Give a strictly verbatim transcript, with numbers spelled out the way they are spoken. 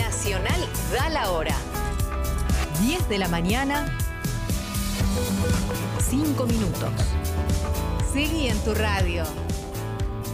Nacional da la hora. diez de la mañana, cinco minutos. Seguí en tu radio.